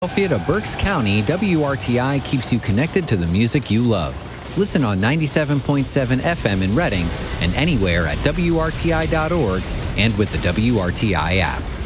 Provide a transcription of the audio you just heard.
Philadelphia to Berks County, WRTI keeps you connected to the music you love. Listen on 97.7 FM in Reading and anywhere at WRTI.org and with the WRTI app.